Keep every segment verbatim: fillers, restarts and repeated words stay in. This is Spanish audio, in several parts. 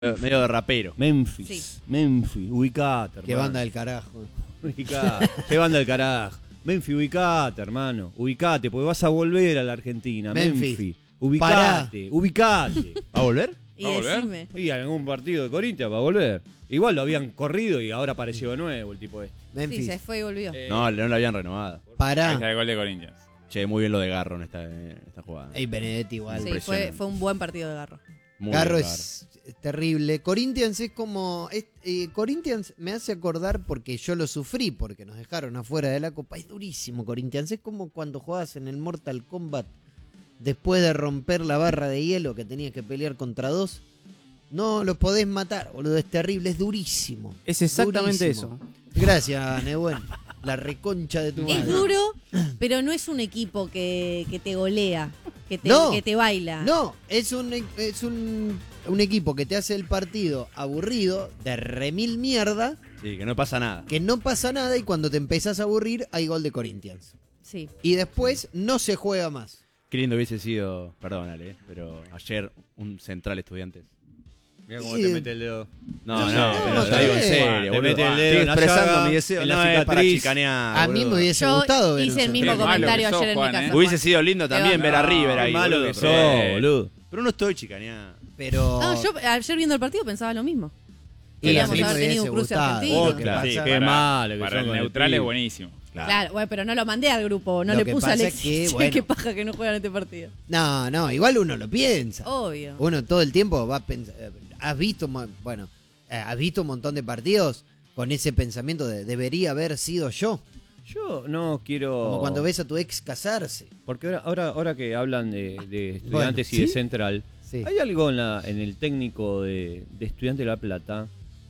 Medio de rapero. Memphis. Sí. Memphis, ubicate, hermano. Qué banda del carajo. Ubicate. Qué banda del carajo. Memphis, ubicate, hermano. Ubicate, porque vas a volver a la Argentina. Memphis. Memphis. Ubicate, ubicate. ¿Va a volver? Y ¿Va a volver? decime. Y en algún partido de Corinthians va a volver. Igual lo habían corrido y ahora apareció de nuevo el tipo este. Sí, Memphis. se fue y volvió. Eh, No, no la habían renovado. Ahí Pará. está el gol de Corinthians. Che, muy bien lo de Garro en esta, en esta jugada. Ey, Benedetti igual. Sí, fue, impresionante. fue un buen partido de Garro. Muy Garro bien, es terrible. Corinthians es como... es- eh, Corinthians me hace acordar porque yo lo sufrí, porque nos dejaron afuera de la Copa. Es durísimo Corinthians. Es como cuando jugabas en el Mortal Kombat después de romper la barra de hielo que tenías que pelear contra dos. No los podés matar, boludo. Es terrible, es durísimo. Es exactamente Durísimo. eso. Gracias, Nehuen. La reconcha de tu madre. Es duro, pero no es un equipo que, que te golea, que te, No. que te baila. No, es un es un, un equipo que te hace el partido aburrido, de remil mierda, Sí, que no pasa nada. que no pasa nada y cuando te empezás a aburrir hay gol de Corinthians. Sí. Y después no se juega más. Qué lindo hubiese sido, perdónale, pero ayer un central Estudiantes. Mirá cómo Sí. te mete el dedo. No, No, no, no, pero no, te digo en sí. serio, Te boludo. mete el dedo Estoy en la expresando llaga, mi deseo, en la no es para cicatriz. chicanear. A mí me boludo. hubiese Yo gustado ver un hice el mismo Qué malo comentario que sos, ayer en Juan, mi ¿eh? casa. Hubiese sido lindo también Qué ver a no, River ahí. Qué malo boludo, que pero- sos, boludo. Pero no estoy chicaneando. Pero No, yo ayer viendo el partido pensaba lo mismo. y a Queríamos mí me haber tenido un hubiese cruce gustado. argentino. Lo que Claro, Sí, pasa- qué Para- malo que Para son el con el neutral es pibe. buenísimo. Claro, bueno, pero no lo mandé al grupo, no Lo le que puse a pasa Alexis. que, Che, bueno. qué paja que no juegan este partido. No, no, igual uno lo piensa. Obvio. Uno todo el tiempo va a pensar. Has visto, mo- bueno, eh, has visto un montón de partidos con ese pensamiento de debería haber sido yo. Yo no quiero. Como cuando ves a tu ex casarse. Porque ahora, ahora, ahora que hablan de, de estudiantes Bueno, y de ¿sí? Central, Sí. hay algo en, la, en el técnico de, de Estudiantes de La Plata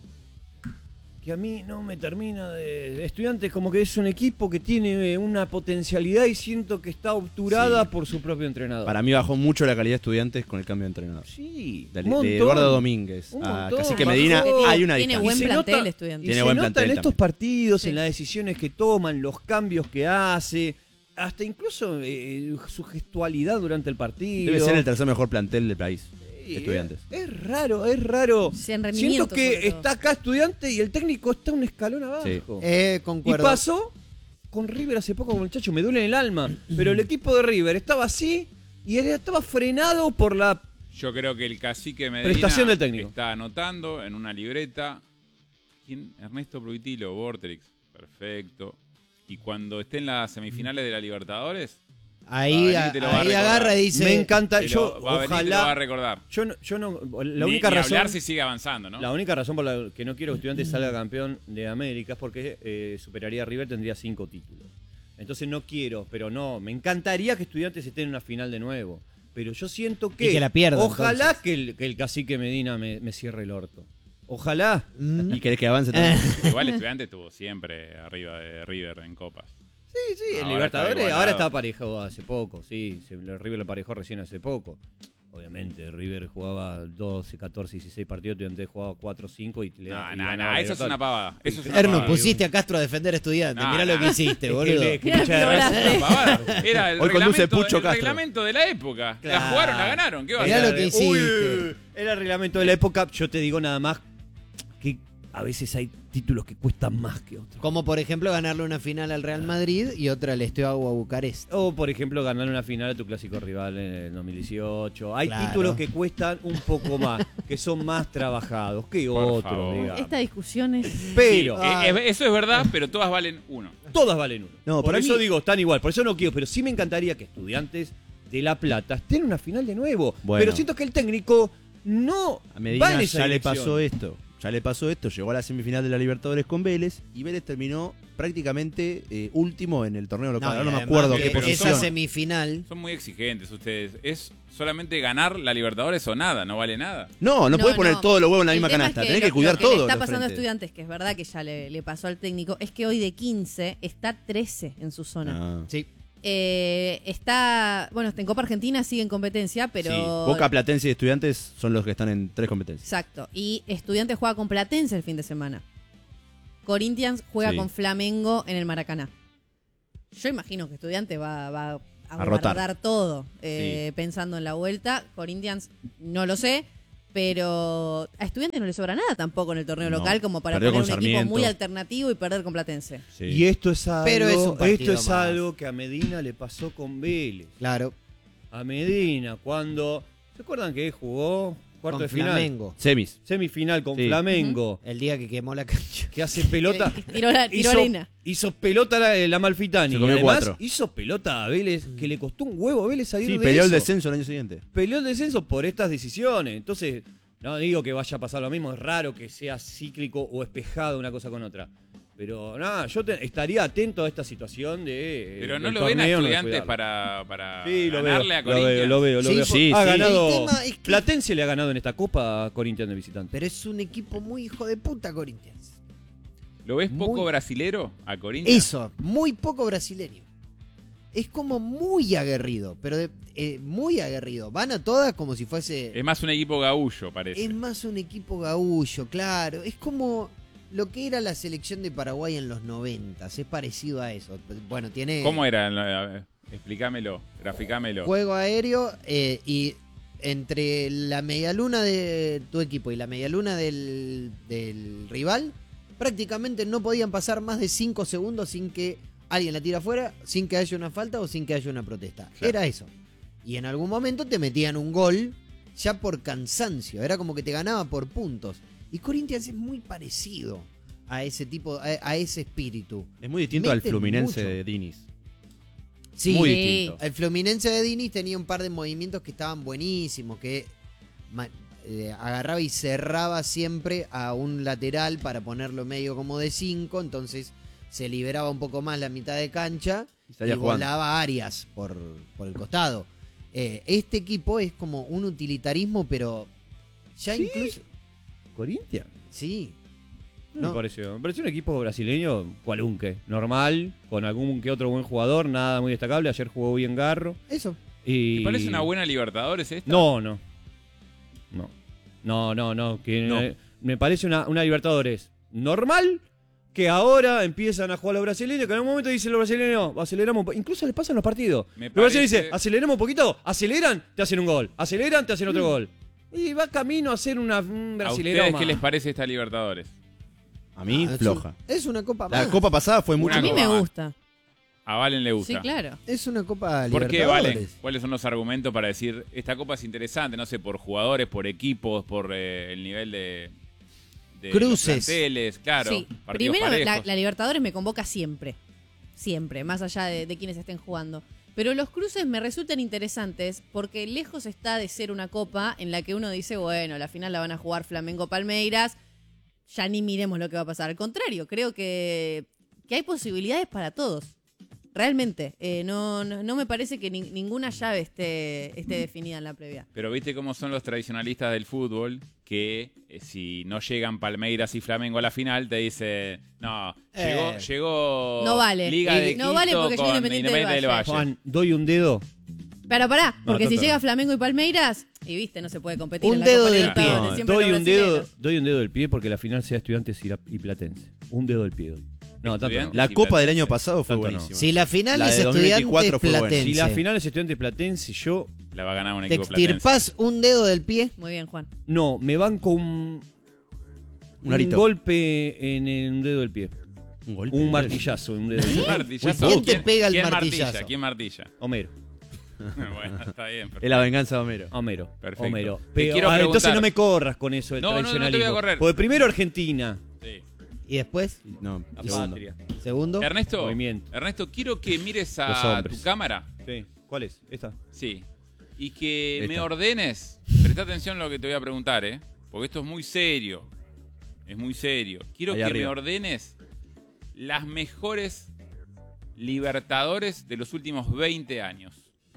que a mí no me termina de, de Estudiantes, como que es un equipo que tiene una potencialidad y siento que está obturada Sí. por su propio entrenador. Para mí bajó mucho la calidad de Estudiantes con el cambio de entrenador. Sí, De, un de montón. Eduardo Domínguez Un a montón, Cacique bajó. Medina Tiene- hay una tiene distancia. buen se plantel nota- Estudiantes. Y Tiene se buen nota plantel en estos también. partidos, Sí. en las decisiones que toman, los cambios que hace, hasta incluso eh, su gestualidad durante el partido. Debe ser el tercer mejor plantel del país. Sí, Estudiantes. Es, es raro, es raro. Sí, en Siento rendimiento, sobre que todo. está acá Estudiante y el técnico está un escalón abajo. Sí. Eh, Y concuerdo. pasó con River hace poco, con el muchacho, me duele en el alma. Pero el equipo de River estaba así y él estaba frenado por la... Yo creo que el cacique Medina Prestación del técnico. está anotando en una libreta. ¿Quién? Ernesto Bruitilo, Vorterix. Perfecto. Y cuando esté en las semifinales de la Libertadores, Ahí, Va a venir y te lo va a ahí recordar. agarra y dice. me encanta, te yo lo- va a venir y te lo va a ojalá... recordar. Yo no, yo no, la Ni- única ni razón... hablar si sigue avanzando, ¿no? La única razón por la que no quiero que Estudiantes salga campeón de América es porque eh, superaría a River, tendría cinco títulos. Entonces no quiero, pero no, me encantaría que Estudiantes esté en una final de nuevo. Pero yo siento que, Y que la pierda, ojalá entonces. que el, que el cacique Medina me, me cierre el orto. Ojalá. Mm. ¿Y querés que avance también? Igual Estudiante estuvo siempre arriba de River en copas. Sí, sí, en Ahora Libertadores está igualado. ahora está parejo hace poco, sí. se- el River lo parejó recién hace poco. Obviamente, River jugaba doce, catorce, dieciséis partidos, Estudiantes jugaba cuatro, cinco y le No, y no, ganaba no, la eso es una Libertadores. pavada. Eso es una Erno, pavada. pusiste a Castro a defender a Estudiantes. No, Mirá no. lo que hiciste, Es que boludo. le- que Mirá mucha que lo gracia. lograste. Una pavada. Era el Hoy conduce reglamento, Pucho el Castro. reglamento de la época. Claro. La jugaron, la ganaron. ¿Qué va a Mirá hacer? lo que Uy, hiciste. era el reglamento de la época. Yo te digo nada más que a veces hay títulos que cuestan más que otros. Como por ejemplo ganarle una final al Real Madrid y otra al Steaua Bucarest. O, por ejemplo, ganar una final a tu clásico rival en el dos mil dieciocho. Hay Claro. títulos que cuestan un poco más, que son más trabajados que Por otros, favor. digamos. Esta discusión es... Pero Sí, eh, eh, eso es verdad, pero todas valen uno. todas valen uno. No, por para eso mí- digo, están igual. Por eso no quiero, pero sí me encantaría que Estudiantes de La Plata estén en una final de nuevo. Bueno. Pero siento que el técnico no A va Medina en esa ya le dirección. pasó esto. Ya le pasó esto, llegó a la semifinal de la Libertadores con Vélez y Vélez terminó prácticamente eh, último en el torneo local. Ahora no y me además acuerdo que qué pero esa posición. semifinal. Son muy exigentes ustedes. Es solamente ganar la Libertadores o nada, no vale nada. No, no, podés poner no. todos los huevos en la El misma tema canasta. es Tenés lo- que cuidar lo todo. Lo que está de pasando a frente. Estudiantes, que es verdad que ya le, le pasó al técnico, es que hoy de quince está trece en su zona. Ah. Sí. Eh, está, bueno, está en Copa Argentina, sigue en competencia, pero... Sí, Boca, Platense y Estudiantes son los que están en tres competencias. Exacto. Y Estudiantes juega con Platense el fin de semana. Corinthians juega Sí. con Flamengo en el Maracaná. Yo imagino que Estudiantes va, va a, A rotar. guardar todo eh, pensando en la vuelta. Corinthians no lo sé. Pero a Estudiantes no le sobra nada tampoco en el torneo No, local como para perdió poner un con equipo Sarmiento. muy alternativo y perder con Platense. Sí. Y esto es algo, Pero es un partido esto es más. algo que a Medina le pasó con Vélez. Claro, A Medina, cuando... ¿Se acuerdan que jugó cuarto con de final? Flamengo. Semis. Semifinal con Sí. Flamengo. El día que quemó la cancha. Que hace pelota. Tiró, la, tiró hizo, arena. hizo pelota la, la Malfitani. Se Y comió además cuatro. hizo pelota a Vélez, que le costó un huevo a Vélez salir Sí, de peleó el eso. descenso el año siguiente. Peleó el descenso por estas decisiones. Entonces, no digo que vaya a pasar lo mismo. Es raro que sea cíclico o espejado una cosa con otra. Pero nada, yo te- estaría atento a esta situación de. Pero no del lo ven a torneo, no Estudiantes descuidarlo. para, para Sí, lo veo, ganarle a lo veo, Corinthians. lo veo, lo Sí, veo. sí, ha sí. ganado. El tema es que- Platense le ha ganado en esta copa a Corinthians de visitante. Pero es un equipo muy hijo de puta, Corinthians. ¿Lo ves poco Muy- brasilero a Corinthians? Eso, muy poco brasileño. Es como muy aguerrido, pero de- eh, muy aguerrido. Van a todas como si fuese... Es más un equipo gaullo, parece. Es más un equipo gaullo, claro. Es como lo que era la selección de Paraguay en los noventas. Es parecido a eso. Bueno, tiene ¿Cómo era? A ver, explícamelo, graficámelo. juego aéreo eh, y entre la medialuna de tu equipo y la medialuna del, del rival, prácticamente no podían pasar más de cinco segundos sin que alguien la tire afuera, sin que haya una falta o sin que haya una protesta. Claro. Era eso. Y en algún momento te metían un gol ya por cansancio. Era como que te ganaba por puntos. Y Corinthians es muy parecido a ese tipo, a, a ese espíritu. Es muy distinto al Meten Fluminense mucho. de Diniz. Sí, Muy Sí. distinto. el Fluminense de Diniz tenía un par de movimientos que estaban buenísimos, que ma- eh, agarraba y cerraba siempre a un lateral para ponerlo medio como de cinco, entonces se liberaba un poco más la mitad de cancha Y y, salía jugando. volaba Arias por, por el costado. Eh, este equipo es como un utilitarismo, pero ya ¿Sí? incluso... ¿Corinthians? Sí. No, No. Me pareció. Me pareció un equipo brasileño cualunque. Normal, con algún que otro buen jugador, nada muy destacable. Ayer jugó bien Garro. Eso. Y... ¿Te parece una buena Libertadores esta? No, no. No. No, no, no. Que No. eh, me parece una, una Libertadores normal, que ahora empiezan a jugar los brasileños, que en un momento dicen los brasileños, aceleramos, un po-". Incluso les pasan los partidos. Me Los brasileños parece- dicen, aceleramos un poquito, aceleran, te hacen un gol. Aceleran, te hacen otro gol. Y va camino a ser una, un ¿A brasilero ustedes más. qué les parece esta Libertadores? A mí, Ah, es floja. un- Es una copa La más. copa pasada fue mucho Una A mí copa me más. gusta. A Valen le gusta. Sí, claro. Es una copa ¿Por qué, Libertadores. Valen? ¿Cuáles son los argumentos para decir esta copa es interesante? No sé, por jugadores, por equipos, por eh, el nivel de, de los Cruces. planteles, claro. Sí. partidos Primero, la, parejos. la Libertadores me convoca siempre. Siempre, más allá de, de quienes estén jugando. Pero los cruces me resultan interesantes porque lejos está de ser una copa en la que uno dice, bueno, la final la van a jugar Flamengo-Palmeiras, ya ni miremos lo que va a pasar. Al contrario, creo que, que hay posibilidades para todos. Realmente. Eh, no, no, no me parece que ni- ninguna llave esté, esté definida en la previa. Pero viste cómo son los tradicionalistas del fútbol, que eh, si no llegan Palmeiras y Flamengo a la final, te dice, no, llegó, Eh. llegó No vale. Liga de Eh, no vale Quito porque llegó con Independiente del Independiente del Valle. Valle. Juan, doy un dedo. Pero pará, porque si tanto llega no. Flamengo y Palmeiras, y viste, no se puede competir Un en la dedo Copa del Libertadores, pie. siempre doy los un dedo, brasileros. doy un dedo del pie porque la final sea Estudiantes y, la- y Platense. Un dedo del pie. doy. No, tanto no. Estudiantes. La Sí, copa del Platense. año pasado fue Tanto no. buenísima. Si la final La es de dos mil veinticuatro Estudiantes fue buena. Platense, Si la final es Estudiantes y Platense, yo La va a ganar un te equipo platense. extirpás un dedo del pie. Muy bien, Juan. no, me banco un, Un arito. golpe en el un dedo del pie. Un golpe. Un martillazo en un dedo del pie. Martillazo. ¿Quién te pega el ¿Quién martillazo? martilla? ¿Quién martilla? Homero. Bueno, está bien. perfecto. Es la venganza de Homero. Homero. Perfecto. Homero. Te Pero, quiero ah, entonces preguntar- no me corras con eso del No, no, no te voy a tradicionalismo. correr. Porque primero Argentina. Sí. Y después, No, La segundo. patria. segundo. Ernesto, Movimiento. Ernesto, quiero que mires Los a hombres. tu cámara. Sí. ¿Cuál es? Esta. Sí. Y que me Esta. ordenes. Presta atención a lo que te voy a preguntar, ¿eh? Porque esto es muy serio. Es muy serio. Quiero Ahí que arriba. me ordenes las mejores Libertadores de los últimos veinte años.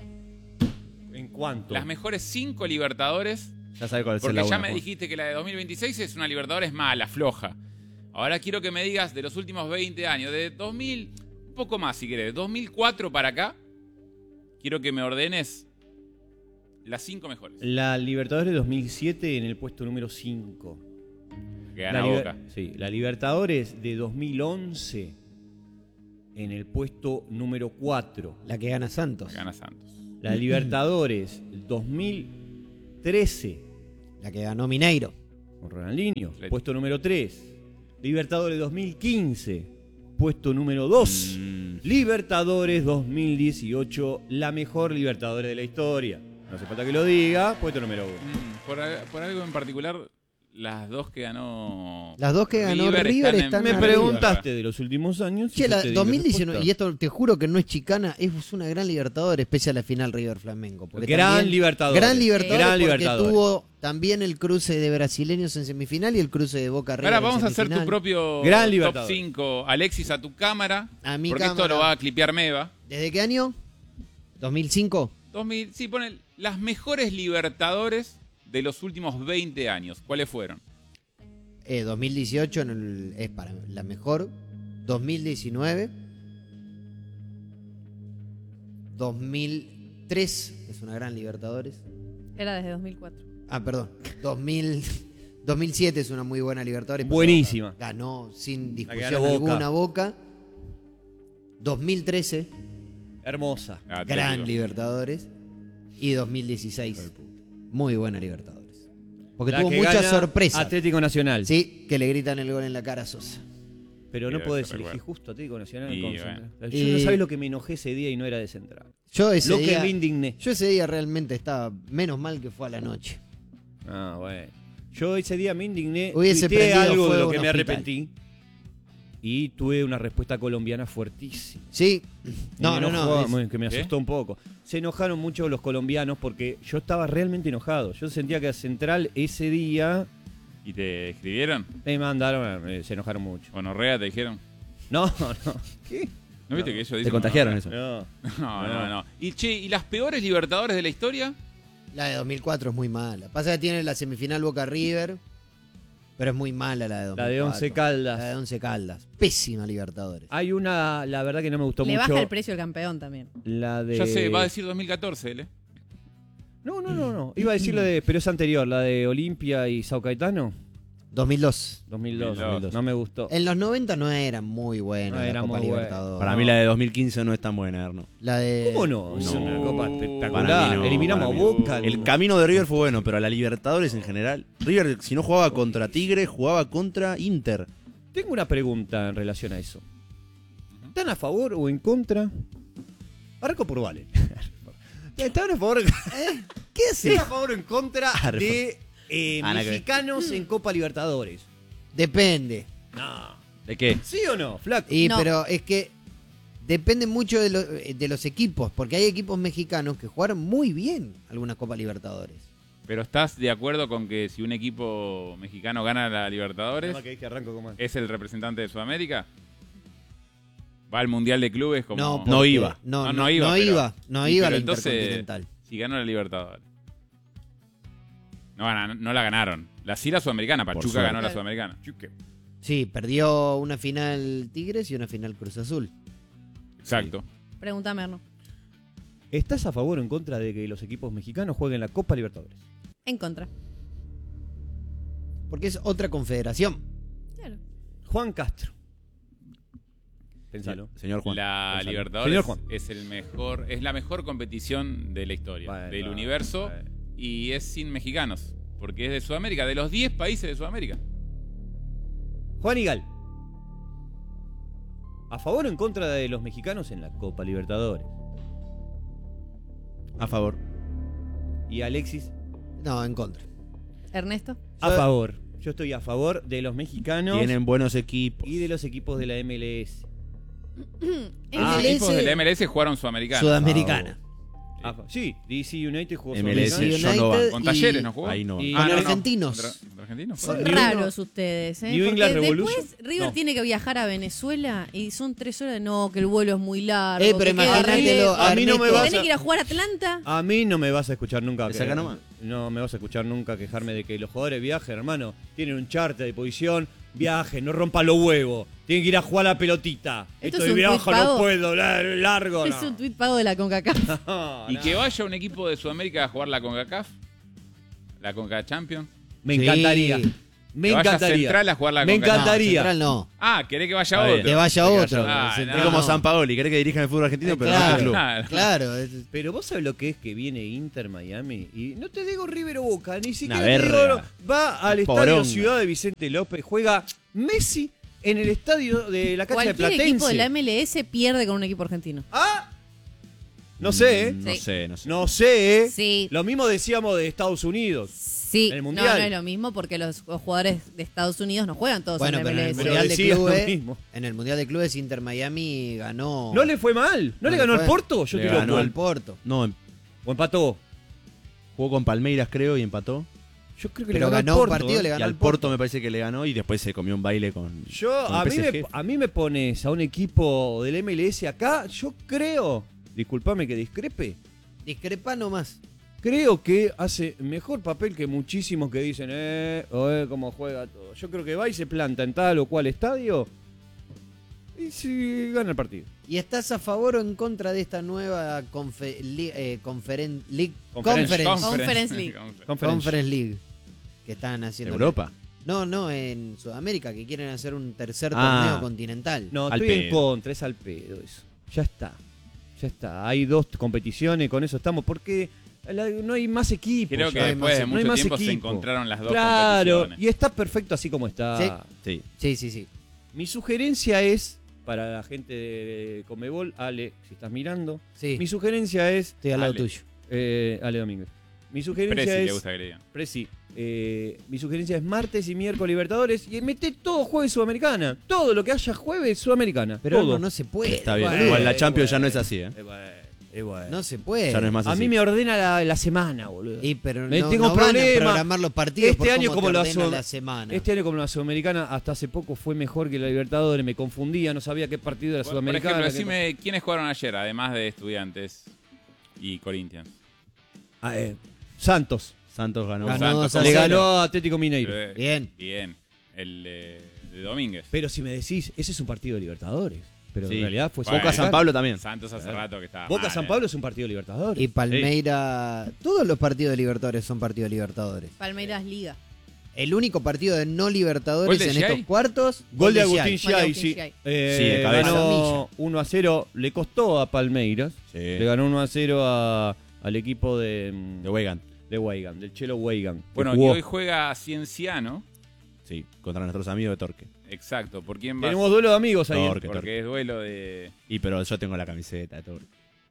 ¿En cuánto? Las mejores cinco Libertadores. Ya sabes cuál es Porque la ya buena, me Juan. dijiste que la de dos mil veintiséis es una Libertadores mala, floja. Ahora quiero que me digas de los últimos veinte años, de dos mil, un poco más si querés, dos mil cuatro para acá, quiero que me ordenes las cinco mejores. La Libertadores de dos mil siete en el puesto número cinco. Que La, gana Liber- Boca. sí, la Libertadores de dos mil once en el puesto número cuatro. La que gana Santos. Que gana Santos. La Libertadores dos mil trece La que ganó Mineiro. Con Ronaldinho. Atlético. Puesto número tres. Libertadores dos mil quince. Puesto número dos. Mm. Libertadores dos mil dieciocho. La mejor Libertadores de la historia. No hace falta que lo diga. Puesto número uno. Mm, por, por algo en particular, las dos que ganó. Las dos que ganó River están Me arriba. preguntaste de los últimos años. y Che, yo la te di dos mil la diecinueve, y respuesta. esto te juro que no es chicana, es una gran Libertadores, pese a la final River Flamengo. Porque Gran también- Libertadores. Gran Libertadores, Gran porque Libertadores. tuvo también el cruce de brasileños en semifinal y el cruce de Boca River Ahora en vamos a hacer tu semifinal. propio Gran top Libertadores. cinco. Alexis, a tu cámara. A mi porque esto cámara. lo va a clipear Meva. ¿Desde qué año? ¿dos mil cinco? dos mil, sí, ponen las mejores Libertadores de los últimos veinte años. ¿Cuáles fueron? Eh, dos mil dieciocho en el- es para la mejor. dos mil diecinueve. dos mil tres es una gran Libertadores. Era desde dos mil cuatro. Ah, perdón. dos mil, dos mil siete es una muy buena Libertadores. Buenísima. Ganó sin que discusión ganó Boca. alguna Boca. dos mil trece, Hermosa. Atlético. gran Libertadores. Y dos mil dieciséis, muy buena Libertadores. Porque La tuvo que muchas gana sorpresas. Atlético Nacional. Sí, que le gritan el gol en la cara a Sosa. Pero no Sí, podés eso elegir recuerdo. justo Atlético Nacional Y con bueno. Central. Yo Y- no sabés lo que me enojé ese día y no era de Central. Yo ese Lo día, que me indigné. yo ese día realmente estaba menos mal que fue a la noche. Ah, bueno. Yo ese día me indigné. Hubiese tuiteé prendido algo de fuego lo que un me hospital. arrepentí. Y tuve una respuesta colombiana fuertísima. Sí. Y No, me no, enojó, no. es- muy- que me ¿Qué? asustó un poco. Se enojaron mucho los colombianos porque yo estaba realmente enojado. Yo sentía que a Central ese día ¿Y te escribieron? me mandaron, eh, se enojaron mucho. Honorrea, te dijeron. No, no. ¿Qué? ¿No viste que ellos dicen? Te contagiaron eso. No. No, no, no. Y che, ¿y las peores Libertadores de la historia? La de dos mil cuatro es muy mala. Pasa que tiene la semifinal Boca River, pero es muy mala la de dos mil cuatro. La de Once Caldas. La de Once Caldas. Pésima Libertadores. Hay una, la verdad que no me gustó Le mucho. baja el precio al campeón también. La de. Ya sé, va a decir dos mil catorce, ¿eh? No, no, no, no. Iba a decir la de, pero es anterior, la de Olimpia y Sao Caetano. dos mil dos. dos mil dos. dos mil dos. No me gustó. En los noventa no eran muy buenas No la era Copa muy buena. Libertadores. Para mí la de dos mil quince no es tan buena, Erno. La de... ¿Cómo no? Es No. una copa Para espectacular. mí no, Eliminamos a para mí no. Boca. El camino de River fue bueno, pero la Libertadores en general. River, si no jugaba contra Tigre, jugaba contra Inter. Tengo una pregunta en relación a eso. ¿Están a favor o en contra? Arranco por Vale. ¿Están a favor? ¿Qué ¿Están a favor o en contra Arre. de eh, Ah, nada que ver. mexicanos en Copa Libertadores? Depende. No. ¿De qué? ¿Sí o no, Flaco? Y, No. Pero es que depende mucho de, lo- de los equipos, porque hay equipos mexicanos que jugaron muy bien algunas Copas Libertadores. Pero ¿estás de acuerdo con que si un equipo mexicano gana la Libertadores, Nada más que dije arranco como es el representante de Sudamérica? ¿Va al Mundial de Clubes como...? No, No porque- iba. No, No, no, no iba, No pero- iba, no Y iba a pero la entonces, Intercontinental. Si ganó la Libertadores. No, ganan- no la ganaron. La sí la Sudamericana. Pachuca suerte. ganó la Sudamericana. Sí, perdió una final Tigres y una final Cruz Azul. Exacto. Pregúntame, Erno. ¿Estás a favor o en contra de que los equipos mexicanos jueguen la Copa Libertadores? En contra. Porque es otra confederación. Claro. Juan Castro. Pensalo. Señor Juan. La Gonzalo. Libertadores Señor Juan. es el mejor, es la mejor competición de la historia, Bueno, del universo, bueno. y es sin mexicanos, porque es de Sudamérica, de los diez países de Sudamérica. Juan Igal. ¿A favor o en contra de los mexicanos en la Copa Libertadores? A favor. Y Alexis, No, en contra. Ernesto. a Yo- favor. Yo estoy a favor de los mexicanos Tienen buenos equipos. y de los equipos de la M L S. En Los Ah, el- equipos ese- de la M L S jugaron Sudamericana. Sudamericana. A fa- sí, D C United jugó M L S, Sudamericana. yo no United va. Con y- Talleres no jugó. Ahí no. Y- Ah, Con no, no. argentinos. ¿Contra- contra argentinos? Son New- raros ustedes, ¿eh? New Porque England después Revolution. River No. tiene que viajar a Venezuela y son tres horas. No, que el vuelo es muy largo. Eh, pero que queda imagínatelo, re lejos. A mí no me Ernesto. vas ¿Tenés a... que ir a jugar a Atlanta? A mí no me vas a escuchar nunca. ¿Te que- saca nomás? No me vas a escuchar nunca quejarme de que los jugadores viajen, hermano. Tienen un charter de posición, viajen, no rompan los huevos. Tienen que ir a jugar a la pelotita. Esto Esto es de un viaja tuit pago. no puedo, la- largo. Es no. un tuit pago de la CONCACAF. No, Y no. que vaya un equipo de Sudamérica a jugar la CONCACAF, la CONCACAF Champions. Me Sí. encantaría. Me que vaya encantaría. Central a jugar la Me Conca Champions. encantaría. Central no. Ah, ¿querés que vaya Está bien. otro? Que vaya que otro. vaya- Ah, Central Es no, como no. San Paoli, querés que dirija el fútbol argentino, pero no claro, el club. Claro. claro. es- Pero vos sabés lo que es que viene Inter Miami y no te digo River o Boca, ni siquiera Una te digo, verga. va al estadio Poronga. Ciudad de Vicente López, juega Messi en el estadio de la cancha de Cualquier Platense. equipo de la M L S pierde con un equipo argentino. Ah, no sé, ¿eh? Mm, No Sí. sé, no sé. No sé, ¿eh? Sí. Lo mismo decíamos de Estados Unidos. Sí, En el no, Mundial. no es lo mismo porque los, los jugadores de Estados Unidos no juegan todos Bueno, en pero la en el M L S. Pero Mundial de decías lo Clubes, mismo. en el Mundial de Clubes Inter Miami ganó. No le fue mal, no, No le le ganó al fue. Porto, yo Le estoy ganó loco. al Porto. No, em- O empató. jugó con Palmeiras, creo, y empató. Yo creo que Pero le ganó, ganó al un Porto, partido, ¿eh? le Y ganó al al Porto Porto. me parece que le ganó y después se comió un baile con. Yo, con a el mí, P S me, G. a mí me pones a un equipo del M L S acá, yo creo, discúlpame que discrepe, Discrepa nomás. creo que hace mejor papel que muchísimos que dicen, eh, o eh, cómo juega todo. Yo creo que va y se planta en tal o cual estadio y si gana el partido. ¿Y estás a favor o en contra de esta nueva confe- li- eh, conferen- League? Conference. Conference. Conference League. Conference League. Que están haciendo. Europa. No, no, en Sudamérica, que quieren hacer un tercer Ah. torneo continental. No, Al estoy en pedo. contra, es al pedo eso. Ya está, ya está. Hay dos competiciones, con eso estamos, porque la- no hay más equipos. Creo que ya. después de No hay mucho más tiempo se equipo. encontraron las dos Claro, competiciones. y está perfecto así como está. Sí. Sí, sí, sí. Mi sugerencia es, para la gente de Conmebol, Ale, si estás mirando, Sí, mi sugerencia es, estoy al lado Ale. tuyo. eh, Ale Domínguez, mi sugerencia Presi le es, gusta que le digan. Presi, eh, mi sugerencia es martes y miércoles Libertadores y mete todo jueves Sudamericana, todo lo que haya jueves Sudamericana, Pero todo. no, no se puede. Está bien. Bueno, Igual la eh, Champions ya bueno, no es así, ¿eh? eh, bueno, eh, bueno. No se puede. Ya no es más A así. mí me ordena la, la semana, boludo. Y, pero Me no, tengo no van a problema. programar los partidos Este por año cómo como te lo ordena hace- la semana. Este año como la Sudamericana hasta hace poco fue mejor que la Libertadores, me confundía, no sabía qué partido era Bueno, por Sudamericana. ejemplo, qué- decime quiénes jugaron ayer, además de Estudiantes y Corinthians. Ah, eh, Santos. Santos ganó. Ganó Santos, dos a Le cero. ganó a Atlético Mineiro. Eh, Bien. Bien. El eh, de Domínguez. Pero si me decís, ese es un partido de Libertadores. Pero Sí. en realidad fue Bueno, Boca San Pablo también. Santos hace rato que estaba Boca mal, San eh. Pablo es un partido de Libertadores. Y Palmeira. Todos los partidos de Libertadores son partidos de Libertadores. Palmeiras Liga. El único partido de no ¿Gol Libertadores de en Giai? estos cuartos. Gol de Giai. Agustín Gol de Giai, Agustín sí. Giai. Eh, Sí, de cabeza. ganó uno a cero, le costó a Palmeiras. Sí. Le ganó uno a cero a- al equipo de, mm, De Weigand. de Weigan, del Chelo Weigan. que Bueno, y jugó. hoy juega Cienciano. Sí, contra nuestros amigos de Torque. Exacto. ¿Por quién va? Tenemos duelo de amigos ahí. Torque, Torque. Porque es duelo de. Y pero yo tengo la camiseta de Torque.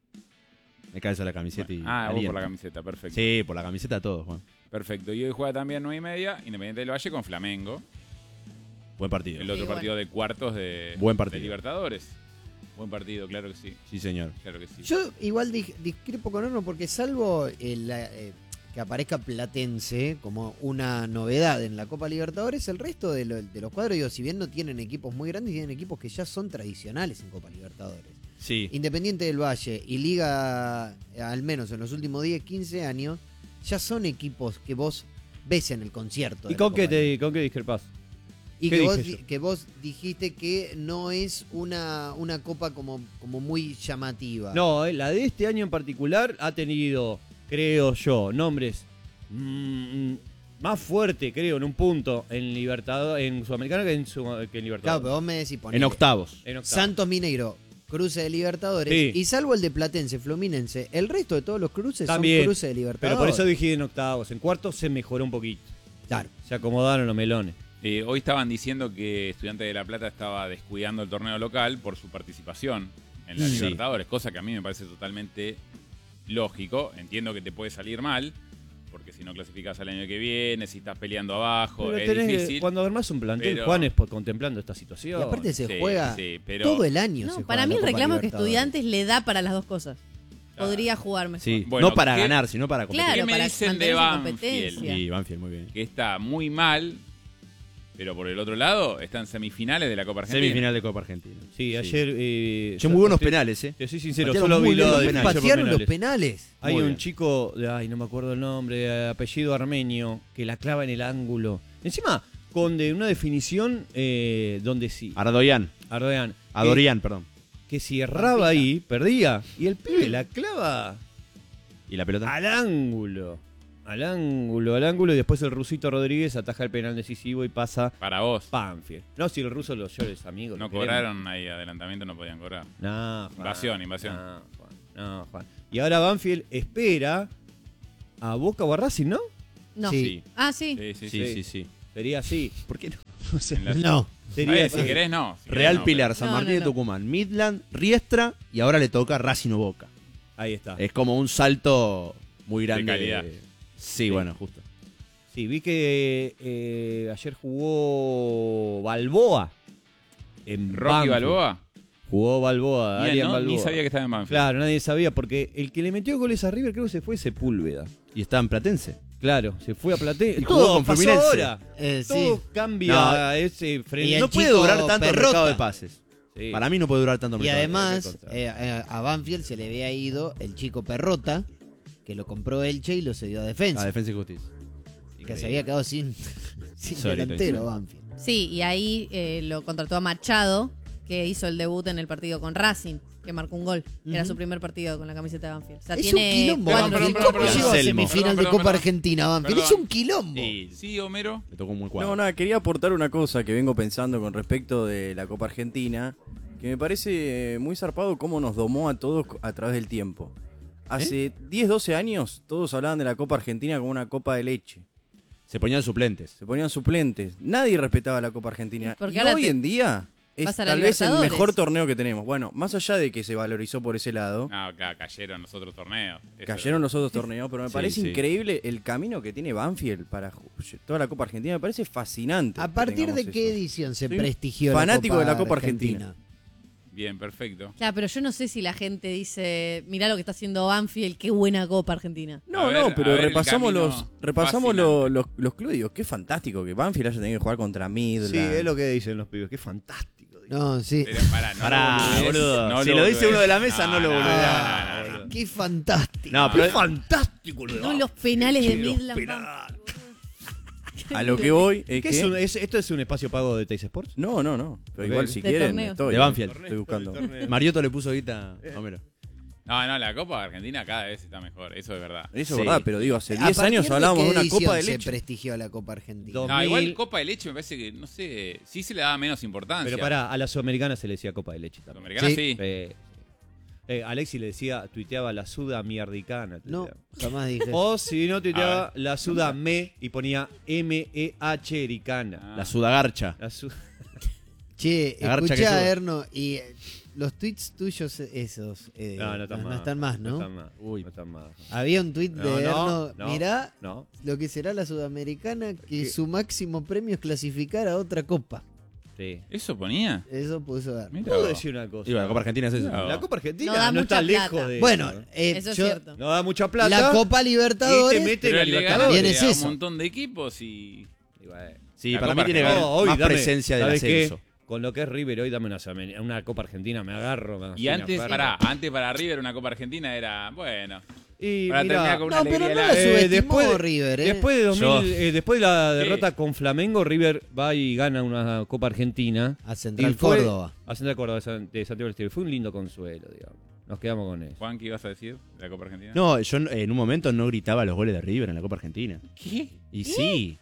Me calzo la camiseta y. Ah, vos aliento. por la camiseta, perfecto. Sí, por la camiseta todo, Juan. Perfecto. Y hoy juega también nueve y media, Independiente del Valle con Flamengo. Buen partido. El otro bueno. partido de cuartos de, Buen partido. de Libertadores. Buen partido, claro que sí. Sí, señor. Claro que sí. Yo igual di- discrepo con Horno porque salvo el, eh, que aparezca Platense como una novedad en la Copa Libertadores, el resto de, lo- de los cuadros, digo, si bien no tienen equipos muy grandes, tienen equipos que ya son tradicionales en Copa Libertadores. Sí. Independiente del Valle y Liga, eh, al menos en los últimos diez, quince años, ya son equipos que vos ves en el concierto. ¿Y de la con Copa qué, Libertadores. te, con qué discrepás? Y ¿Qué que vos, dije di- yo? que vos dijiste que no es una, una copa como, como muy llamativa. No, eh, la de este año en particular ha tenido, creo yo, nombres mm, más fuerte, creo, en un punto en Libertador, en Sudamericana que en, su, que en Claro, Libertadores. pero vos me decís, En ponele, octavos. En octavos. Santos Mineiro, cruce de Libertadores, Sí. y salvo el de Platense, Fluminense, el resto de todos los cruces También, son cruces de Pero Libertadores. por eso dije en octavos. En cuartos se mejoró un poquito. Claro. Se acomodaron los melones. Eh, hoy estaban diciendo que Estudiantes de La Plata estaba descuidando el torneo local por su participación en la Sí. Libertadores, cosa que a mí me parece totalmente lógico. Entiendo que te puede salir mal, porque si no clasificas al año que viene, si estás peleando abajo, Pero es tenés que- difícil. cuando armás un plantel, pero- Juan es por- contemplando esta Y situación. aparte se Sí, juega sí, pero- todo el año. se No, juega para la mí el Copa reclamo es que Libertadores. Estudiantes le da para las dos cosas. Claro. Podría jugar mejor. Sí. Bueno, no para ¿qué- ganar, sino para competir. Claro, ¿Qué me para dicen de mantener esa Banfield? competencia. Y Banfield, muy bien. que está muy mal, pero por el otro lado está en semifinales de la Copa Argentina. Semifinal de Copa Argentina. Sí, ayer. Eh, Che, muy buenos te- penales, ¿eh? Te soy sincero, Patearon solo muy vi bien lo los de penales. ayer por Patearon los penales. penales. Hay Muy un bien. chico, de- ay, no me acuerdo el nombre, eh, apellido armenio, que la clava en el ángulo. Encima, con de una definición eh, donde sí. Ardoyan. Ardoyan. Adorian, perdón. Que, que si erraba ahí, perdía. Y el pibe la clava ¿Y la pelota? al ángulo. al ángulo, al ángulo, y después el rusito Rodríguez ataja el penal decisivo y pasa Para vos. Banfield. No, si el ruso los llores, amigo. No lo queremos. cobraron ahí adelantamiento, no podían cobrar. No, Juan, Invasión, invasión. No, Juan, no, Juan. Y ahora Banfield espera a Boca o a Racing, ¿no? No. Sí. Ah, sí. Sí, sí, Sí, sí. sí, sí. Sería así. ¿Por qué no? No sé. En la- No. Sería Eh, si así. querés, no. Si querés, Real no, Pilar, San No, Martín no, de no. Tucumán, Midland, Riestra y ahora le toca Racing o Boca. Ahí está. Es como un salto muy grande. calidad. Sí, bueno, justo. Sí, vi que eh, ayer jugó Balboa. En Rocky Banfield. Balboa. Jugó Balboa, Bien, Arian ¿no? Balboa. Ni sabía que estaba en Banfield. Claro, nadie sabía, porque el que le metió goles a River creo que se fue Sepúlveda. Y está en Platense. Claro, se fue a Platense. Y jugó Todo con pasó Fluminense. ahora. Eh, sí. Todo cambia No, ese y freno. el No puede chico durar tanto el Perrota. mercado de pases. Sí. Para mí no puede durar tanto el Y mercado. además, recontra. eh, eh, a Banfield se le había ido el chico Perrota, que lo compró Elche y lo cedió a Defensa. A Defensa y Justicia. que se había quedado sin, sin Insólito, delantero insólito. Banfield. Sí, y ahí eh, lo contrató a Machado, que hizo el debut en el partido con Racing, que marcó un gol. Era Ujú. su primer partido con la camiseta de Banfield. O sea, Es tiene un quilombo. cuatro- Perdón, Banfield. perdón, ¿Cómo perdón, llegó a perdón. semifinal Perdón, de Copa perdón, Argentina Banfield? perdón. Es un quilombo. Y Sí, Homero. le tocó muy cuadro. No, nada, quería aportar una cosa que vengo pensando con respecto de la Copa Argentina, que me parece muy zarpado cómo nos domó a todos a través del tiempo. Hace diez, doce años todos hablaban de la Copa Argentina como una copa de leche. Se ponían suplentes. Se ponían suplentes. Nadie respetaba la Copa Argentina. Porque Y ahora hoy te- en día es vas a la tal vez el Libertadores. mejor torneo que tenemos. Bueno, más allá de que se valorizó por ese lado, No, acá cayeron los otros torneos. Eso- cayeron los otros torneos, pero me Sí, parece sí. increíble el camino que tiene Banfield para ju- toda la Copa Argentina. Me parece fascinante. ¿A que partir de tengamos qué eso. edición se Soy prestigió fanático la de Copa la Copa Argentina. Bien, perfecto. Claro, pero yo no sé si la gente dice, mirá lo que está haciendo Banfield, qué buena Copa Argentina. No, A ver, no, a pero ver el repasamos camino los repasamos los, fascinante. los, los clubes. Digo, qué fantástico que Banfield haya tenido que jugar contra Midland. Sí, es lo que dicen los pibes. Qué fantástico. No, sí. Pero pará, no Pará, lo boludees, boludo. no Si lo lo dice boludees. uno de la mesa, no lo no, boludees. no, no, no, no. Qué fantástico. No, pero fantástico lo de No, los penales de Midland. A lo que voy es ¿Qué que... es un- es- ¿Esto es un espacio pago de Teis Sports? No, no, no. Pero Ok. igual si De quieren, torneo. estoy. De Banfield. Estoy buscando. Mariotto le puso guita a Homero. No, no, la Copa Argentina cada vez está mejor, eso es verdad. Eso Sí. es verdad, pero digo, hace ¿A diez partir años de hablábamos qué de una edición copa de se leche. prestigió la Copa Argentina? Dos- No, dos mil. igual Copa de Leche me parece que, no sé, sí se le daba menos importancia. Pero pará, a la Sudamericana se le decía Copa de Leche La también. americana Sí. sí. Eh, eh, Alexi le decía, tuiteaba la Suda mierdicana. No, tuiteaba. jamás dije. O si no, A tuiteaba la Suda me y ponía M E H ericana. Ah. La sudagarcha. La Su- Che, La garcha que escuchá, suda. Erno, y eh, los tweets tuyos esos eh, No, no están más. están más, ¿no? están más. Uy. No están más. Había un tweet No, de no, Erno, no. mirá No. lo que será la Sudamericana, que ¿Qué? su máximo premio es clasificar a otra copa. Sí. ¿Eso ponía? Eso puso Erno. Mira Puedo vos. decir una cosa. Digo, la Copa Argentina es eso. Claro. La Copa Argentina No da no, mucha está plata. lejos de Bueno, eso, ¿eh? eh, Eso es yo- cierto. No da mucha plata. la Copa y te Libertadores. mete Pero la le Libertadores. Bien, ganaste es a eso. un montón de equipos y... Y bueno. Sí, La para Copa mí tiene que Argentina. haber No, hoy más dame- presencia del ¿sabes qué? ascenso. Con lo que es River hoy, dame una, Sudamer- una Copa Argentina, me agarro. me Y hago antes, una pará, perra. antes para River una Copa Argentina era, bueno, Y para mirá, terminar con una No, pero alegría no del la alma. eh, subestimó después, River, ¿eh? después, de dos mil, Yo- eh, después de la ¿Qué? derrota con Flamengo, River va y gana una Copa Argentina. A Central Y fue- Córdoba. A Central Córdoba de San- de Santiago del Estero. Fue un lindo consuelo, digamos. Nos quedamos con eso. Juan, ¿qué ibas a decir de la Copa Argentina? No, yo en un momento no gritaba los goles de River en la Copa Argentina. ¿Qué? Y sí.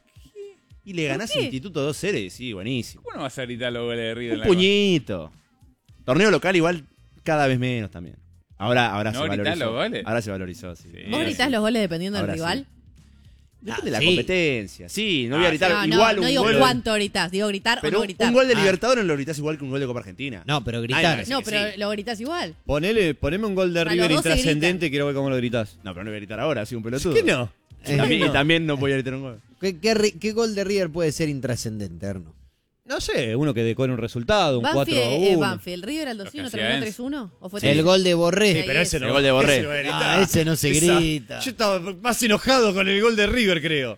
Y le ganás qué? Instituto dos cero y sí, buenísimo. ¿Cómo no vas a gritar los goles de River en Un la Copa? puñito. Torneo local igual cada vez menos también. Ahora, ahora ¿No se gritás valorizó. los goles? Ahora se valorizó, sí. Sí. ¿Vos gritás los goles dependiendo Ahora del rival? Depende de la Ah, sí. competencia. Sí, no voy a Ah, gritar No, no, igual no un digo gol. cuánto gritás, digo gritar o Pero no gritar. un gol de Ah. Libertadores no lo gritás igual que un gol de Copa Argentina. No, pero Ay, gritar. no, sí. No, pero lo gritás igual. Ponele, poneme un gol de Para River los dos se intrascendente y quiero ver cómo lo gritás. No, pero no voy a gritar ahora, soy un pelotudo. ¿Qué no? Y también, Eh, y también no voy a gritar un gol. ¿Qué, qué ri- qué gol de River puede ser intrascendente, Erno? No sé, uno que decore un resultado, un cuatro Banfield, a eh, uno. Banfield, River al dos uno Los que terminó hacía tres uno o fue El tres? gol de Borré. Sí, pero ese El gol de Borré. ese no voy a gritar. Ah, ese no se Esa- grita. Yo estaba más enojado con el gol de River, creo.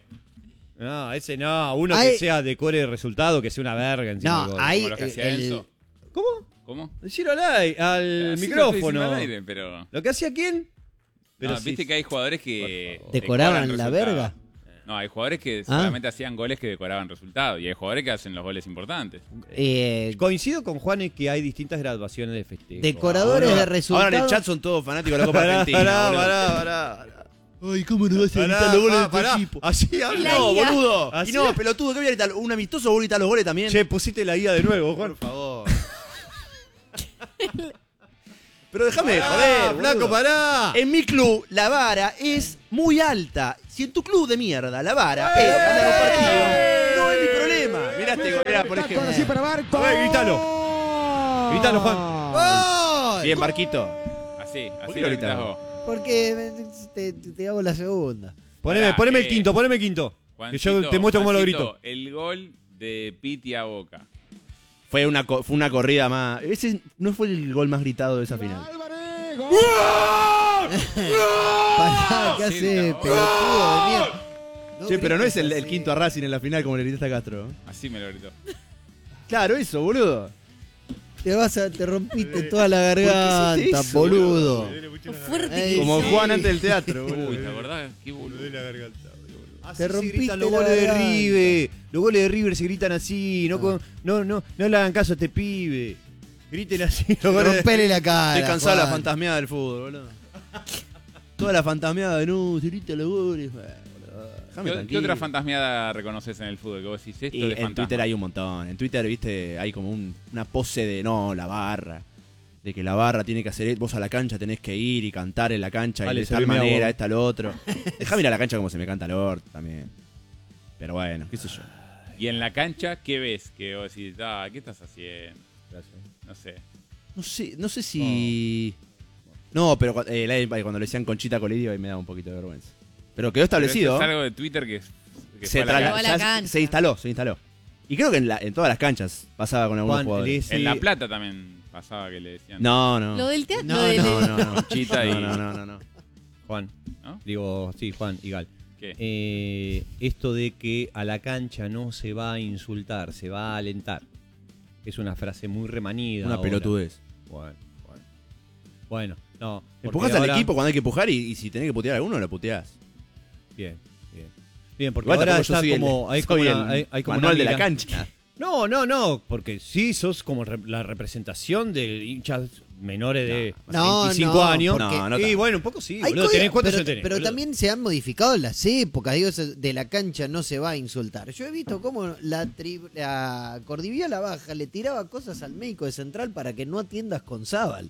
No, ese no. Uno Ay. que sea decore de resultado, que sea una verga encima No, del gol. ahí Como lo que eh, hacía el- Enzo. ¿Cómo? ¿Cómo? Decirlo al, aire, al Sí, lo estoy micrófono. diciendo al aire, pero... ¿Lo que hacía quién? No, sí. viste que hay jugadores que... Por favor. ¿Decoraban decoran la resultados. verga? No, hay jugadores que Ah. solamente hacían goles que decoraban resultados. Y hay jugadores que hacen los goles importantes. eh, Coincido con Juan en que hay distintas graduaciones de festejo. decoradores Ahora- de resultados. Ahora en el chat son todos fanáticos de la Copa Pará, Argentina. pará, boludo. pará, pará, pará. Ay, ¿cómo no vas a Pará, gritar los goles ah, de tu pará. equipo? Así La habla. No, guía. boludo. Así Y no, es. pelotudo, ¿qué voy a gritar? ¿Un amistoso vos gritar los goles también? Che, pusiste la guía de nuevo, Juan. por favor. Pero déjame de Pará, joder, flaco, boludo. pará. En mi club, la vara es muy alta. Si en tu club de mierda, la vara es ganar un partido, no es mi problema. Mirá este gol, mirá, por ejemplo. A ver, grítalo. Grítalo, Juan. Bien, Marquito. Así, ¿Por así qué lo lo gritas gritamos? vos. Porque te, te- te hago la segunda. Poneme, Pará, poneme el eh, quinto, poneme el quinto. Que yo Juancito, te muestro cómo lo Juancito, grito. El gol de Piti a Boca. Fue una, co- fue una corrida más. Ese no fue el gol más gritado de esa final. Pará, ¿qué sí, hace, no. pelotudo de mierda? No Che, pero no es grites el, el así. quinto a Racing en la final como le gritaste a Castro. Así me lo gritó. Claro, eso, boludo. Te vas a, te rompiste toda la ¿Por qué hiciste garganta, eso, boludo. Fuerte Ey, que Como sí. Juan antes del teatro, Uy, boludo. ¿te acordás? Qué boludo. Así Te se rompiste gritan los la goles de garganta. River. Los goles de River se gritan así. No, con- no, no, no le hagan caso a este pibe. Griten así los goles de- Rompele la cara. Estoy cansado de la Juan. fantasmeada del fútbol, boludo. Toda la fantasmeada de no, se grita los goles. Bueno, boludo, déjame ¿Qué, qué tranquilo. otra fantasmeada reconoces en el fútbol? Que vos decís esto Y de en fantasma. Twitter hay un montón. En Twitter, viste, hay como un- una pose de no, la barra. De que la barra tiene que hacer. Vos a la cancha tenés que ir y cantar en la cancha Vale, y de se tal ve mi manera, abuelo. esta, lo otro. Déjame ir a la cancha como se me canta el orto también. Pero bueno, qué sé yo. Y en la cancha, ¿qué ves? Que vos decís, ah, ¿qué estás haciendo? No sé. No sé, no sé si. No, pero cu- eh, la- cuando le decían Conchita Colidio ahí me daba un poquito de vergüenza. Pero quedó establecido. Pero eso es algo de Twitter que, que se, fue a la tra- Llegó a la ya cancha. se instaló, se instaló. Y creo que en, la- en todas las canchas pasaba con algunos Juan, jugadores. ese- En La Plata también pasaba que le decían. No, no. Lo del teatro. No, lo del- no, no, no. Conchita y... No, no, no, no, no. Juan, ¿No? digo, sí, Juan y Gal. ¿Qué? Eh, esto de que a la cancha no se va a insultar, se va a alentar. Es una frase muy remanida. Una ahora. pelotudez. Bueno, bueno. Bueno, no. porque Empujás al ahora- equipo cuando hay que empujar y, y si tenés que putear a alguno, lo puteás. Bien, bien. Bien, porque Igual ahora tampoco yo está soy el- como. Hay soy como, el una, hay, hay como manual una de la mira- cancha. No, no, no, porque sí sos como re- la representación de hinchas menores de No, veinticinco no, años. porque- No, no y tanto. bueno, un poco sí, Hay boludo. cosas- ¿Tenés cuántos pero, años tenés, pero boludo? también se han modificado las épocas, digo, eso de la cancha no se va a insultar. Yo he visto cómo la, tri- la Cordiviola Baja le tiraba cosas al médico de Central para que no atiendas con Zabal.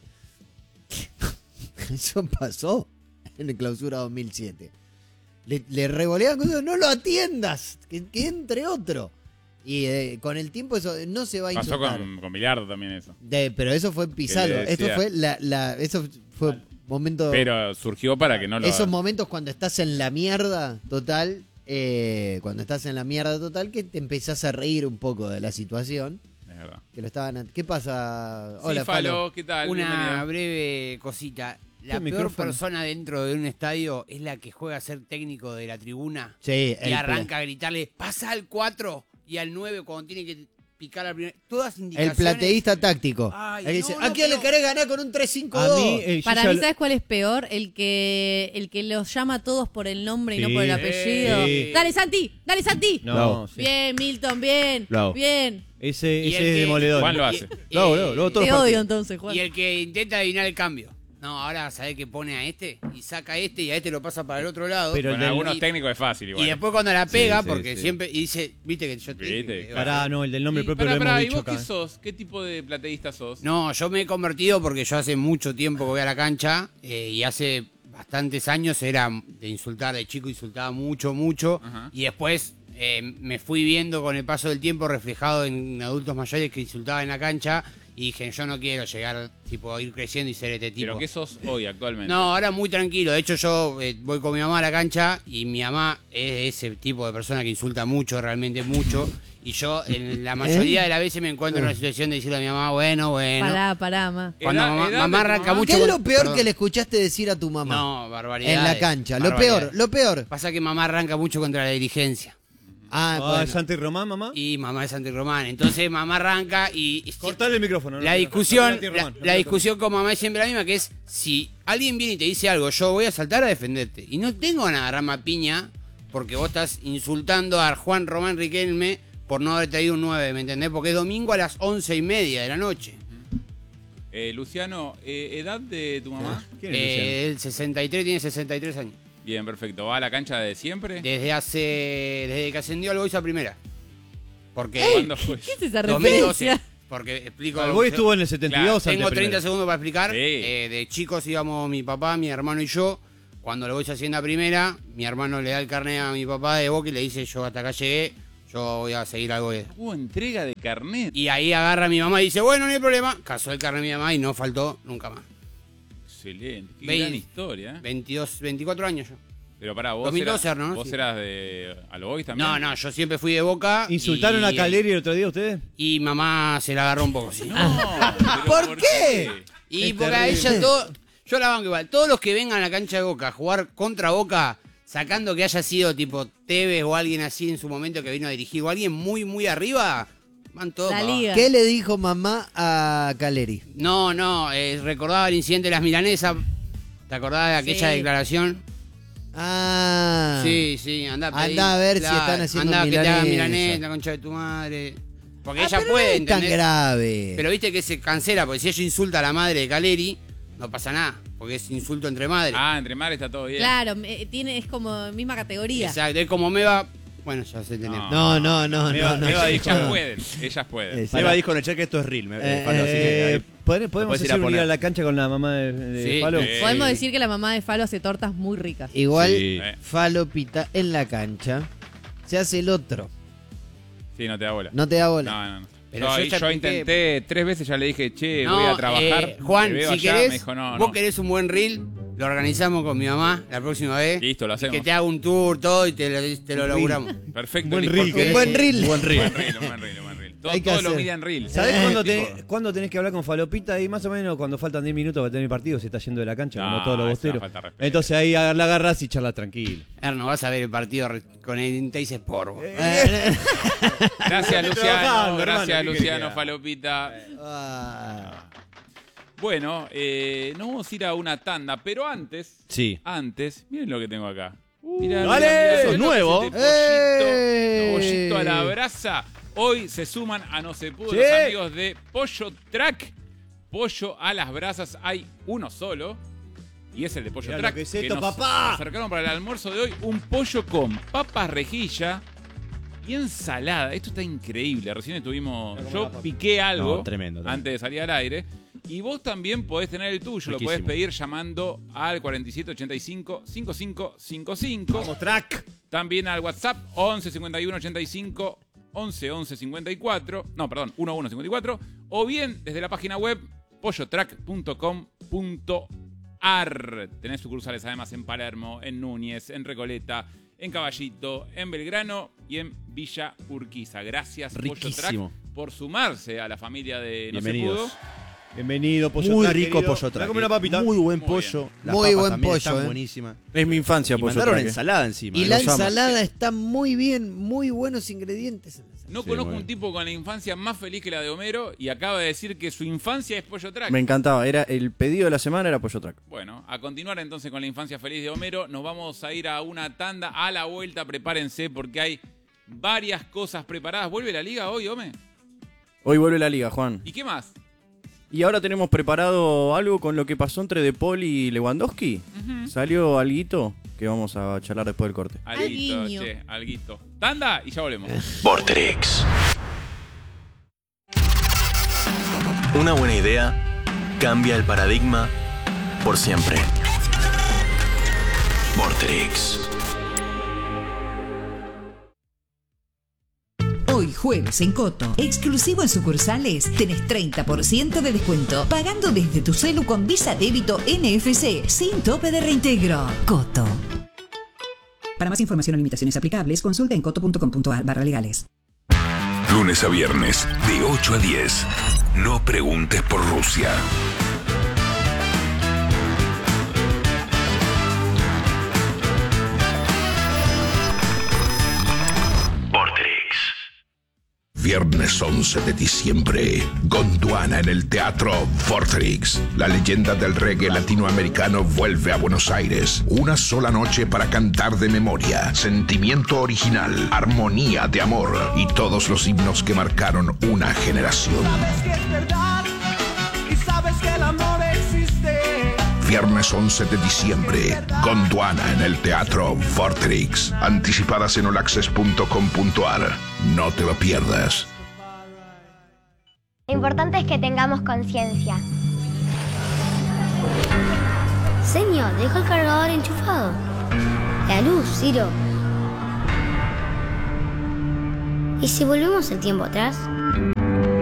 Eso pasó en el clausura dos mil siete. Le, le revoleaban cosas, no lo atiendas, que, que entre otro. Y eh, con el tiempo eso no se va a Pasó insultar. con, con Bilardo también eso. De- pero eso fue Pizarro. Que le Esto decía- fue la, la- eso fue momento. Pero surgió para que no lo... Esos momentos cuando estás en la mierda total, eh, cuando estás en la mierda total, que te empezás a reír un poco de la situación. Es verdad. Que lo estaban. ¿Qué pasa? Sí, Hola, Falo. Falo, ¿qué tal? Una Bienvenido. breve cosita. La ¿Qué peor micrófono? persona dentro de un estadio es la que juega a ser técnico de la tribuna Sí, y el arranca a gritarle, pasa al cuatro y al nueve cuando tiene que picar al primer. Todas pla- indicaciones. el plateísta táctico. Ay, El que dice, no, no, ¿a quién le pero- querés ganar con un tres cinco A dos? mí, eh, yo Para ya mí, lo- ¿sabes cuál es peor? El que el que los llama a todos por el nombre y no Sí. por el apellido. Sí. Dale, Santi, dale, Santi. No, Bravo. sí. Bien, Milton, bien. Bravo. Bien. Ese, Y ese el es que- demoledor. Juan lo hace. Y- Luego, eh, luego, luego todos Te los odio partidos. entonces, Juan. Y el que intenta adivinar el cambio. No, ahora sabés que pone a este y saca a este y a este lo pasa para el otro lado. Pero Con el del- algunos y- técnicos es fácil igual. Y después cuando la pega, sí, porque sí. siempre. Y dice, viste que yo te dije Viste. que- Pará, no, el del nombre Y, propio pará, lo pará, hemos ¿y dicho vos qué acá. sos? ¿Qué tipo de plateísta sos? No, yo me he convertido porque yo hace mucho tiempo que voy a la cancha eh, y hace bastantes años era de insultar, de chico insultaba mucho, mucho. Ajá. Y después eh, me fui viendo con el paso del tiempo reflejado en adultos mayores que insultaban en la cancha y dije, yo no quiero llegar, tipo, a ir creciendo y ser este tipo. ¿Pero qué sos hoy actualmente? No, ahora muy tranquilo. De hecho, yo eh, voy con mi mamá a la cancha y mi mamá es ese tipo de persona que insulta mucho, realmente mucho. Y yo, en la mayoría de las veces, me encuentro en una situación de decirle a mi mamá, bueno, bueno. Pará, pará, ma. Cuando Edad- mamá, edad mamá de tu arranca mamá. mucho. ¿Qué es con- lo peor perdón. que le escuchaste decir a tu mamá? No, barbaridad. en la cancha. Lo peor, lo peor. Pasa que mamá arranca mucho contra la dirigencia. Ah, Ah, bueno. Santi Román, mamá. Y mamá es Santi Román. Entonces mamá arranca y. y- Cortale el micrófono. no, La no, no, discusión, Santi la, Román, no la te discusión con mamá es siempre la misma, que es si alguien viene y te dice algo, yo voy a saltar a defenderte. Y no tengo ganas de agarrarme a piña porque vos estás insultando a Juan Román Riquelme por no haber traído un nueve, ¿me entendés? Porque es domingo a las once y media de la noche. Eh, Luciano, eh, ¿edad de tu mamá? ¿Quién es Luciano? Eh, el sesenta y tres tiene sesenta y tres años. Bien, perfecto. ¿Va a la cancha de siempre? Desde hace. Desde que ascendió al Boys a primera. Porque. ¿Cuándo fue? ¿Qué es esa dos mil doce. referencia? Porque explico. El Boy estuvo en el setenta y dos. Claro, Tengo ante treinta primero. segundos para explicar. Sí. Eh, de chicos íbamos mi papá, mi hermano y yo. Cuando el Boys asciende a primera, mi hermano le da el carnet a mi papá de Boca y le dice: yo hasta acá llegué, yo voy a seguir al Boys. Hubo entrega de carnet. Y ahí agarra a mi mamá y dice: bueno, no hay problema. Casó el carnet de mi mamá y no faltó nunca más. Excelente. Qué Vein- gran historia. ¿eh? veintidós, veinticuatro años yo. Pero pará, vos, dos mil doce, eras, ¿no? vos Sí. eras de a los Boys también. No, no, yo siempre fui de Boca. ¿Insultaron y, a Caleri el otro día ustedes? Y mamá se la agarró un poco, sí. No, pero ¿Por qué? Y Es porque a terrible. ella todo. Yo la banco igual. Todos los que vengan a la cancha de Boca a jugar contra Boca, sacando que haya sido tipo Tevez o alguien así en su momento que vino a dirigir, o alguien muy, muy arriba, van todos. La para abajo. liga. ¿Qué le dijo mamá a Caleri? No, no, eh, recordaba el incidente de las milanesas. ¿Te acordás de aquella Sí. declaración? Ah. Sí, sí, anda a pedir. Andá a ver si están haciendo Andá que te hagan milanesa. milanesa, concha de tu madre. Porque Ah, ella pero puede, no es tan ¿entendés? grave. Pero viste que se cancela, porque si ella insulta a la madre de Caleri, no pasa nada, porque es insulto entre madres. Ah, entre madres está todo bien. Claro, me- tiene, es como misma categoría. Exacto, es como me va. Bueno, ya se tenemos. No, no, no, Eva- no. no, Eva yo- dijo- Ellas pueden, ellas pueden. Eh, Eva dijo en el chat que esto es real. me- Eh, Falo, así que Eh, ahí- ¿podemos podemos puedes ir a hacer un poner. ir a la cancha con la mamá de, de Sí, Falo? sí. Podemos decir que la mamá de Falo hace tortas muy ricas. Igual, Sí. Falo pita en la cancha. Se hace el otro. Sí, no te da bola. No te da bola. No, no, no. Pero yo, yo ahí- ya yo expliqué- intenté tres veces, ya le dije, che, No, voy a trabajar. eh, Juan, te veo si allá. querés, Me dijo, no, vos no. querés un buen reel, lo organizamos con mi mamá la próxima vez. Listo, lo Y hacemos. que te haga un tour, todo, y te lo, te lo laburamos. Perfecto. Buen listo, reel, porque- Un buen reel. Buen Un reel. buen reel, un buen reel, un buen reel. Todo, Hay que todo lo hacer. mira en reel. ¿Sabés Eh, cuándo tipo- tenés, cuándo tenés que hablar con Falopita? Y más o menos cuando faltan diez minutos para tener el partido, se está yendo de la cancha, No, como todos los es una bosteros. falta de respeto. Entonces ahí la agarras y charla tranquilo. Erno, vas a ver el partido re- con el Teis Sport. vos. Eh, Gracias, Estoy Luciano. trabajando, Gracias, hermano, ¿qué Luciano quería? Falopita. ah. Bueno, eh, nos vamos a ir a una tanda, pero antes, Sí. antes, miren lo que tengo acá. Mirá, ¡Dale! mirá, mirá, Eso es mirá nuevo. este pollito, ¡Eh! pollito a la brasa. Hoy se suman a No Se Pudo Sí. los amigos de Pollo Track. Pollo a las brasas, hay uno solo. Y es el de Pollo Mirá lo Track. que es esto, nos, papá. nos acercaron para el almuerzo de hoy un pollo con papas rejilla y ensalada. Esto está increíble. Recién estuvimos. Yo piqué algo No, tremendo, tremendo. antes de salir al aire. Y vos también podés tener el tuyo. Lo podés Riquísimo. pedir llamando al cuarenta y siete ochenta y cinco cincuenta y cinco cincuenta y cinco. Vamos, track. También al WhatsApp once cincuenta y uno ochenta y cinco once once cincuenta y cuatro. No, perdón, once cincuenta y cuatro. O bien desde la página web pollotrack punto com punto ar. Tenés sucursales además en Palermo, en Núñez, en Recoleta, en Caballito, en Belgrano y en Villa Urquiza. Gracias, Pollo Riquísimo. Track, por sumarse a la familia de No Se Bienvenidos. Pudo. Bienvenido, pollo Muy track, rico querido. pollo Voy a track. comer una papita. Muy buen Muy pollo. Las Muy papas buen también pollo, están eh. buenísimas. Es mi infancia, Y pollo mandaron track, eh. ensalada encima. Y ¿eh? la los amo. ensalada está muy bien, muy buenos ingredientes. en la ensalada. No Sí, conozco muy un bien. tipo con la infancia más feliz que la de Homero y acaba de decir que su infancia es Pollo Track. Me encantaba. Era el pedido de la semana era pollo track. Bueno, a continuar entonces con la infancia feliz de Homero, nos vamos a ir a una tanda. A la vuelta, prepárense porque hay varias cosas preparadas. ¿Vuelve la liga hoy, Home? Hoy vuelve la liga, Juan. ¿Y qué más? Y ahora tenemos preparado algo con lo que pasó entre De Paul y Lewandowski. Salió alguito que vamos a charlar después del corte. Alguito, Alguiño. che, alguito. Tanda y ya volvemos. Vorterix. Una buena idea cambia el paradigma por siempre. Vorterix. Hoy jueves en Coto, exclusivo en sucursales, tenés treinta por ciento de descuento, pagando desde tu celu con Visa Débito N F C, sin tope de reintegro. Coto. Para más información o limitaciones aplicables, consulta en coto punto com punto ar barra legales. Lunes a viernes, de ocho a diez. No preguntes por Rusia. Vorterix. Viernes once de diciembre, Gondwana en el Teatro Vorterix. La leyenda del reggae latinoamericano vuelve a Buenos Aires. Una sola noche para cantar de memoria, sentimiento original, armonía de amor y todos los himnos que marcaron una generación. Viernes once de diciembre, Gondwana en el Teatro Vortrix. Anticipadas en all access punto com punto a r. No te lo pierdas. Lo importante es que tengamos conciencia. Señor, deja el cargador enchufado. La luz, Ciro. ¿Y si volvemos el tiempo atrás?